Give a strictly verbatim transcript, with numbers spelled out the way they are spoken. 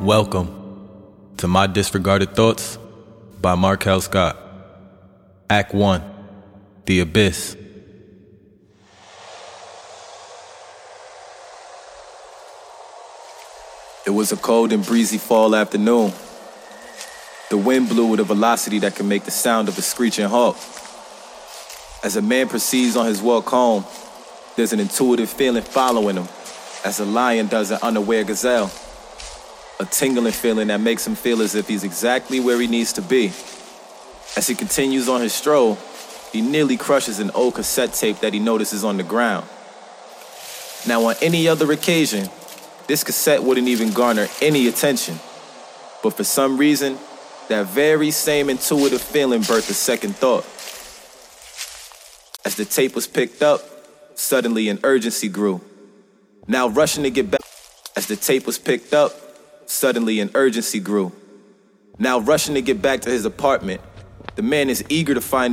Welcome to My Disregarded Thoughts by Markel Scott. Act one, The Abyss. It was a cold and breezy fall afternoon. The wind blew with a velocity that could make the sound of a screeching hawk. As a man proceeds on his walk home, there's an intuitive feeling following him, as a lion does an unaware gazelle. A tingling feeling that makes him feel as if he's exactly where he needs to be. As he continues on his stroll, he nearly crushes an old cassette tape that he notices on the ground. Now, on any other occasion, this cassette wouldn't even garner any attention. But for some reason, that very same intuitive feeling birthed a second thought. As the tape was picked up, suddenly an urgency grew. Now rushing to get back. As the tape was picked up, suddenly an urgency grew. Now rushing to get back to his apartment, the man is eager to find